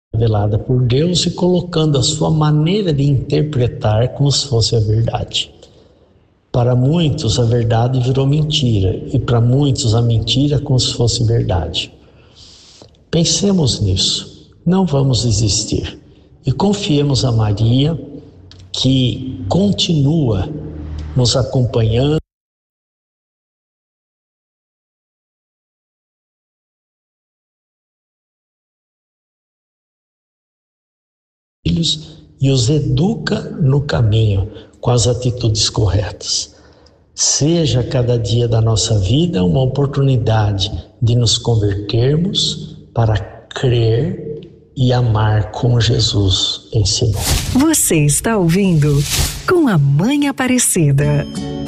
revelada por Deus e colocando a sua maneira de interpretar como se fosse a verdade. Para muitos a verdade virou mentira e para muitos a mentira como se fosse verdade. Pensemos nisso, não vamos desistir e confiemos a Maria que continua nos acompanhando e os educa no caminho com as atitudes corretas. Seja cada dia da nossa vida uma oportunidade de nos convertermos para crer e amar como Jesus ensinou. Você está ouvindo Com a Mãe Aparecida.